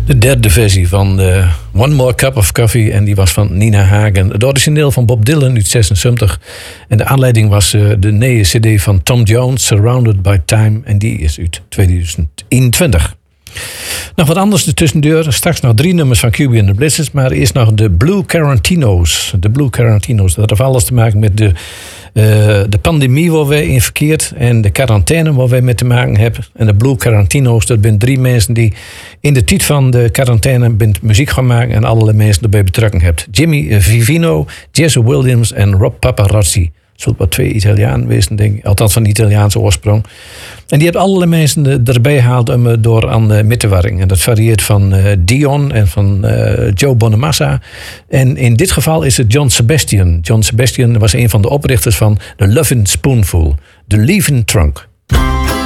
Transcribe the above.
De derde versie van One More Cup of Coffee. En die was van Nina Hagen. Het origineel van Bob Dylan uit 76. En de aanleiding was de nieuwe cd van Tom Jones, Surrounded by Time. En die is uit 2021. Nog wat anders ertussendeur. Straks nog 3 nummers van QB and the Blizzards. Maar eerst nog de Blue Quarantinos. De Blue Quarantinos. Dat heeft alles te maken met de pandemie waar wij in verkeerd. En de quarantaine waar wij mee te maken hebben. En de Blue Quarantinos. Dat zijn 3 mensen die in de tijd van de quarantaine muziek gaan maken. En allerlei mensen erbij betrokken hebt. Jimmy Vivino, Jesse Williams en Rob Paparazzi. Zult wat 2 Italianen wezen, denk ik. Althans van Italiaanse oorsprong. En die hebben allerlei mensen erbij gehaald om door aan mee te werken. En dat varieert van Dion en van Joe Bonamassa. En in dit geval is het John Sebastian. John Sebastian was een van de oprichters van The Lovin' Spoonful. The Leaving Trunk.